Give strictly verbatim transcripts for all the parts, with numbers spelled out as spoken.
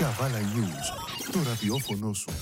Καβάλα News, το ραδιόφωνο σου.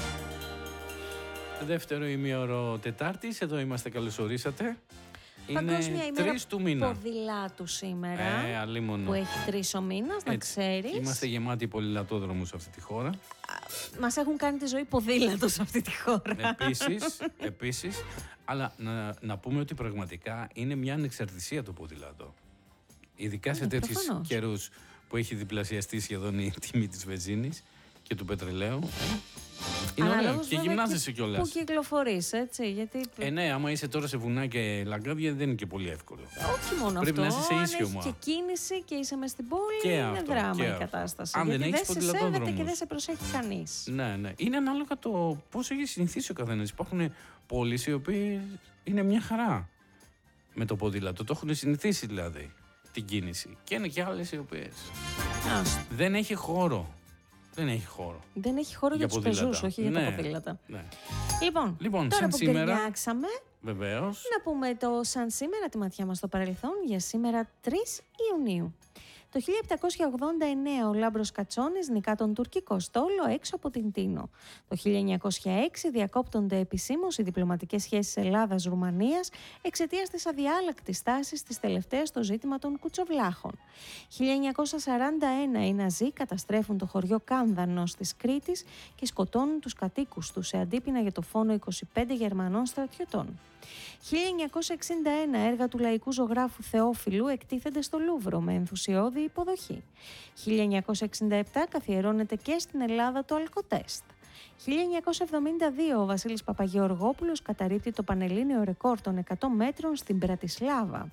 Δεύτερο ημίωρο Τετάρτης, εδώ είμαστε, καλώς ορίσατε. Παγκόσμια Είναι τρεις του μήνα. ποδηλάτου σήμερα, ε, αλίμονο. που έχει τρεις ο μήνας, να ξέρεις. Είμαστε γεμάτοι ποδηλατόδρομους σε αυτή τη χώρα. Μας έχουν κάνει τη ζωή ποδήλατο σε αυτή τη χώρα. Επίσης, επίσης αλλά να, να πούμε ότι πραγματικά είναι μια ανεξαρτησία το ποδήλατο. Ειδικά σε ε, τέτοιους καιρούς που έχει διπλασιαστεί σχεδόν η τιμή της βενζίνης και του πετρελαίου. Είναι ωραίο και γυμνάζεσαι κιόλας. Πού κυκλοφορείς, έτσι, γιατί... Ε, ναι, άμα είσαι τώρα σε βουνά και λαγκάδια δεν είναι και πολύ εύκολο. Όχι μόνο Πρέπει αυτό, να είσαι ίσιο, αν έχεις και κίνηση και είσαι μες στην πόλη, και είναι αυτό, δράμα η αυτό. κατάσταση. Αν γιατί δεν έχεις δεν σε σέβεται ποδηλατόδρομους και δεν σε προσέχει κανείς. Ναι, ναι. Είναι ανάλογα το πώς έχει συνηθίσει ο καθένας. Υπάρχουν πόλεις οι οποίες είναι μια χαρά με το ποδήλατο. Το έχουν συνηθίσει δηλαδή την κίνηση. Και είναι και άλλες οι οποίες δεν έχει χώρο. Δεν έχει χώρο. Δεν έχει χώρο για, για τους πεζούς, όχι ναι, για τα ποδήλατα. Ναι. Λοιπόν, λοιπόν, τώρα σαν που σήμερα, γκρινιάξαμε, βεβαίως, να πούμε το σαν σήμερα, τη ματιά μας στο παρελθόν, για σήμερα τρεις Ιουνίου. Το χίλια επτακόσια ογδόντα εννέα ο Λάμπρος Κατσόνης νικά τον τουρκικό στόλο έξω από την Τίνο. Το χίλια εννιακόσια έξι διακόπτονται επισήμως οι διπλωματικές σχέσεις Ελλάδας-Ρουμανίας εξαιτίας της αδιάλακτης τάσης της τελευταίας στο ζήτημα των κουτσοβλάχων. χίλια εννιακόσια σαράντα ένα οι Ναζί καταστρέφουν το χωριό Κάνδανος της Κρήτης και σκοτώνουν τους κατοίκους του σε αντίπεινα για το φόνο είκοσι πέντε Γερμανών στρατιωτών. χίλια εννιακόσια εξήντα ένα έργα του λαϊκού ζωγράφου Θεόφιλου εκτίθενται στο Λούβρο με ενθουσιώδη υποδοχή. χίλια εννιακόσια εξήντα επτά καθιερώνεται και στην Ελλάδα το Αλκοτέστ. χίλια εννιακόσια εβδομήντα δύο ο Βασίλης Παπαγεωργόπουλος καταρρίπτει το πανελλήνιο ρεκόρ των εκατό μέτρων στην Πρατισλάβα.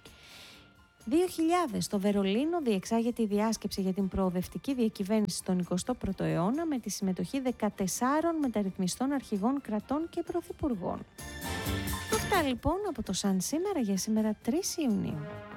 δύο χιλιάδες στο Βερολίνο διεξάγεται η διάσκεψη για την προοδευτική διακυβέρνηση στον εικοστό πρώτο αιώνα με τη συμμετοχή δεκατεσσάρων μεταρρυθμιστών αρχηγών κρατών και πρωθυπουργών. Αυτά λοιπόν από το σαν σήμερα για σήμερα τρεις Ιουνίου.